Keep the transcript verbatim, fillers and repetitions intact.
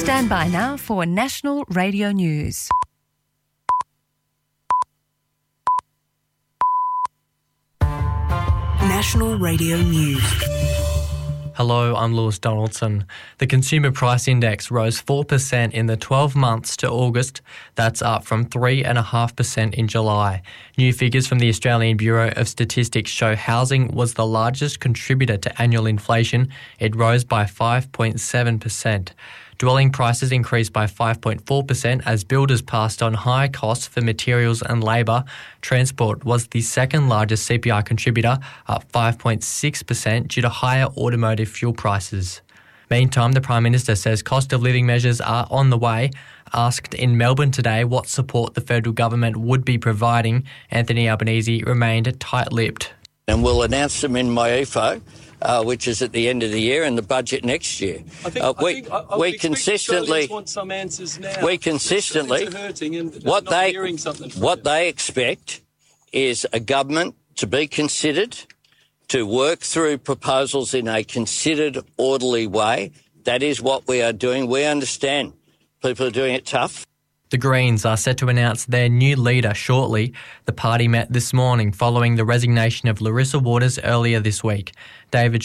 Stand by now for National Radio News. National Radio News. Hello, I'm Lewis Donaldson. The Consumer Price Index rose four percent in the twelve months to August. That's up from three point five percent in July. New figures from the Australian Bureau of Statistics show housing was the largest contributor to annual inflation. It rose by five point seven percent. Dwelling prices increased by five point four percent as builders passed on higher costs for materials and labour. Transport was the second largest C P I contributor, up five point six percent due to higher automotive fuel prices. Meantime, the Prime Minister says cost of living measures are on the way. Asked in Melbourne today what support the federal government would be providing, Anthony Albanese remained tight-lipped. And we'll announce them in my E F O. Uh, which is at the end of the year, and the budget next year. I think, uh, we I think, I, I we consistently want some answers now. We consistently things are hurting and what not they hearing something from what you. they expect is a government to be considered, to work through proposals in a considered, orderly way. That is what we are doing. We understand people are doing it tough. The Greens are set to announce their new leader shortly. The party met this morning following the resignation of Larissa Waters earlier this week. David